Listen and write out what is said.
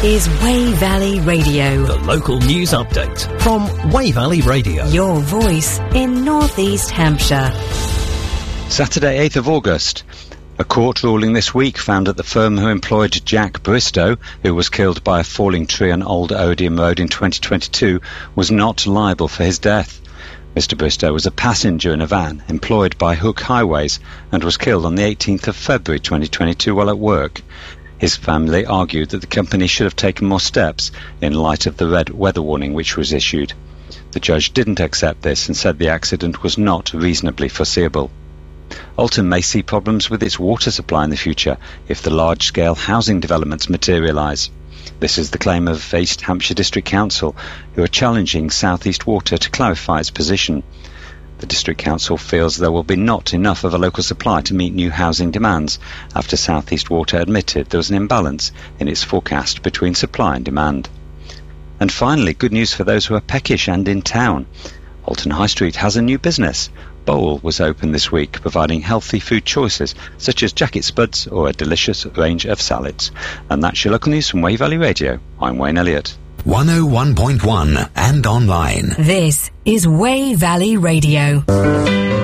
is Wey Valley Radio. The local news update from Wey Valley Radio. Your voice in North East Hampshire. Saturday, 8th of August. A court ruling this week found that the firm who employed Jack Bristow, who was killed by a falling tree on Old Odium Road in 2022, was not liable for his death. Mr. Bristow was a passenger in a van employed by Hook Highways and was killed on the 18th of February 2022 while at work. His family argued that the company should have taken more steps in light of the red weather warning which was issued. The judge didn't accept this and said the accident was not reasonably foreseeable. Alton may see problems with its water supply in the future if the large-scale housing developments materialise. This is the claim of East Hampshire District Council, who are challenging South East Water to clarify its position. The District Council feels there will be not enough of a local supply to meet new housing demands after South East Water admitted there was an imbalance in its forecast between supply and demand. And finally, good news for those who are peckish and in town. Alton High Street has a new business. Bowl was open this week, providing healthy food choices such as jacket spuds or a delicious range of salads. And that's your local news from Wey Valley Radio. I'm Wayne Elliott. 101.1 and online. This is Wey Valley Radio.